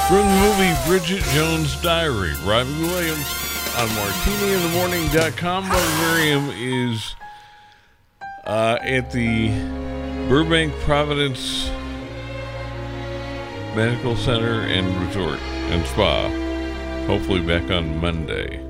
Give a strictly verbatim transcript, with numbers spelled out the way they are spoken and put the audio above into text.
From the movie Bridget Jones' Diary, Robbie Williams on martini in the morning dot com. Mother Miriam is uh, at the Burbank Providence Medical Center and Resort and Spa. Hopefully back on Monday.